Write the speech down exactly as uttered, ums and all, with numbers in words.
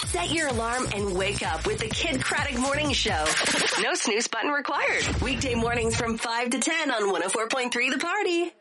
Set your alarm and wake up with the Kid Craddock Morning Show. No snooze button required. Weekday mornings from five to ten on one oh four point three The Party.